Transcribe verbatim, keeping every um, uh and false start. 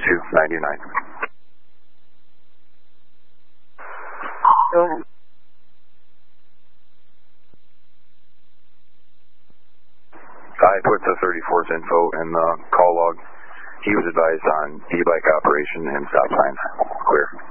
two ninety-nine. Go ahead. I put the thirty-four's info in the call log. He was advised on e-bike operation and stop sign. Clear.